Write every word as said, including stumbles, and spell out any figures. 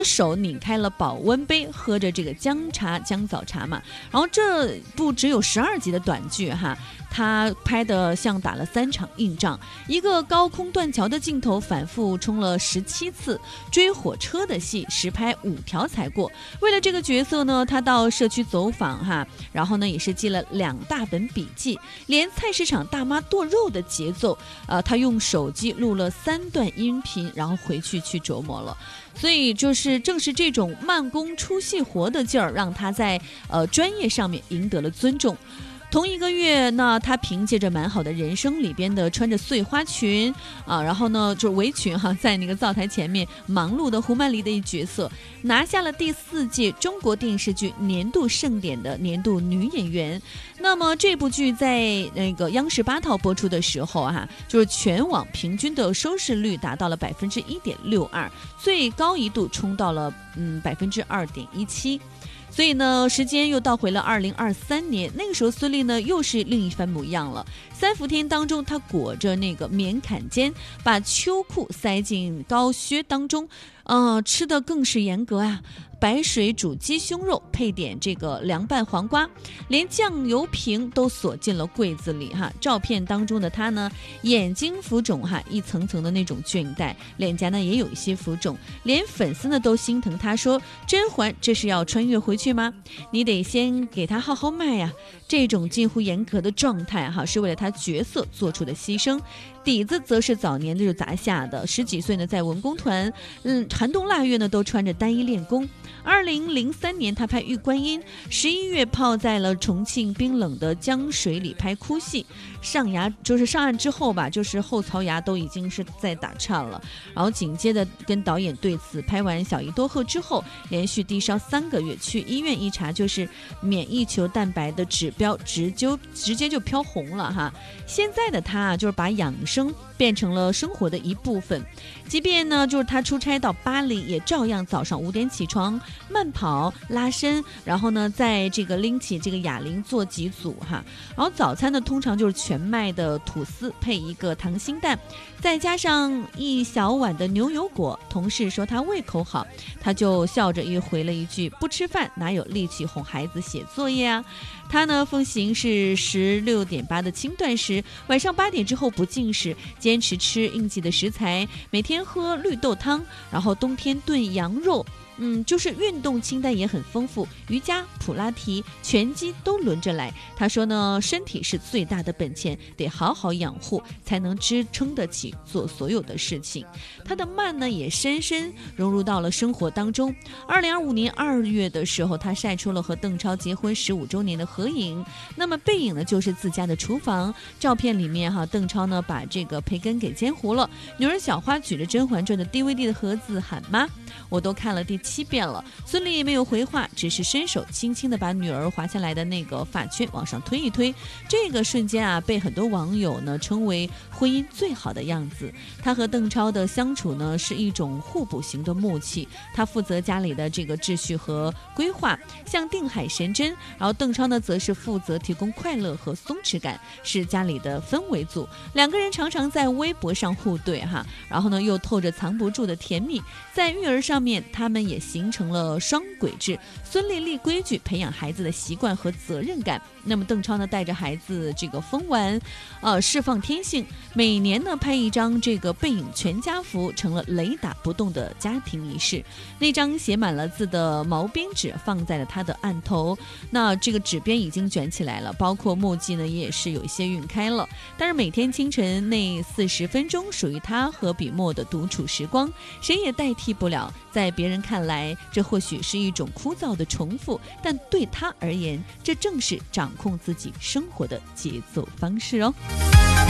手拧开了保温杯，喝着这个姜茶姜枣茶嘛。然后这部只有十二集的短剧哈，他拍的像打了三场硬仗，一个高空断桥的镜头反复冲了十七次，追火车的戏实拍五条才过。为了这个角色呢，他到社区走访哈，然后呢也是记了两大本笔记，连菜市场大妈剁肉的节奏，呃，他用手机录了三段音频，然后回去去琢磨了。所以就是正是这种慢工出细活的劲儿，让他在呃专业上面赢得了尊重。同一个月呢，他凭借着《蛮好的人生》里边的穿着碎花裙啊，然后呢就是围裙哈，在那个灶台前面忙碌的胡曼梨的一角色，拿下了第四届中国电视剧年度盛典的年度女演员。那么这部剧在那个央视八套播出的时候啊，就是全网平均的收视率达到了百分之一点六二，最高一度冲到了嗯百分之二点一七。所以呢，时间又倒回了二零二三年，那个时候孙俪呢又是另一番模样了。三伏天当中，她裹着那个棉坎肩，把秋裤塞进高靴当中，呃，吃的更是严格啊。白水煮鸡胸肉配点这个凉拌黄瓜，连酱油瓶都锁进了柜子里哈。照片当中的她呢，眼睛浮肿哈，一层层的那种倦怠，脸颊呢也有一些浮肿，连粉丝呢都心疼她，说甄嬛这是要穿越回去吗？你得先给她好好卖呀。这种近乎严格的状态哈，是为了她角色做出的牺牲。底子则是早年的就砸下的，十几岁呢在文工团，嗯，寒冬腊月呢都穿着单衣练功。二零零三年他拍《玉观音》，十一月泡在了重庆冰冷的江水里拍哭戏，上牙就是上岸之后吧，就是后槽牙都已经是在打颤了。然后紧接着跟导演对此，拍完《小姨多鹤》之后，连续低烧三个月，去医院一查，就是免疫球蛋白的指标直就直接就飘红了哈。现在的他啊，就是把养生变成了生活的一部分，即便呢就是他出差到巴黎，也照样早上五点起床慢跑拉伸，然后呢在这个拎起这个哑铃做几组哈。然后早餐呢通常就是全麦的吐司配一个溏心蛋，再加上一小碗的牛油果。同事说他胃口好，他就笑着又回了一句，不吃饭哪有力气哄孩子写作业啊。他呢奉行是十六点八的轻断食，晚上八点之后不进食，坚持吃应季的食材，每天喝绿豆汤，然后冬天炖羊肉。嗯，就是运动清单也很丰富，瑜伽、普拉提、拳击都轮着来。他说呢，身体是最大的本钱，得好好养护，才能支撑得起做所有的事情。他的慢呢，也深深融入到了生活当中。二零二五年二月的时候，他晒出了和邓超结婚十五周年的合影。那么背影呢，就是自家的厨房。照片里面哈，邓超呢把这个培根给煎糊了，女儿小花举着《甄嬛传》的 D V D 的盒子喊妈，我都看了第七遍了。孙俪也没有回话，只是伸手轻轻地把女儿滑下来的那个发圈往上推一推。这个瞬间啊，被很多网友呢称为婚姻最好的样子。他和邓超的相处呢是一种互补型的默契，他负责家里的这个秩序和规划，像定海神针，然后邓超呢则是负责提供快乐和松弛感，是家里的氛围组。两个人常常在微博上互怼哈，然后呢又透着藏不住的甜蜜。在育儿上面，他们也形成了双轨制，孙俪立规矩，培养孩子的习惯和责任感。那么邓超呢，带着孩子这个疯玩，呃，释放天性。每年呢拍一张这个背影全家福，成了雷打不动的家庭仪式。那张写满了字的毛边纸放在了他的案头，那这个纸边已经卷起来了，包括墨迹呢也是有一些晕开了。但是每天清晨那四十分钟属于他和笔墨的独处时光，谁也代替不了。在别人看来，这或许是一种枯燥的重复，但对他而言，这正是掌控自己生活的节奏方式哦。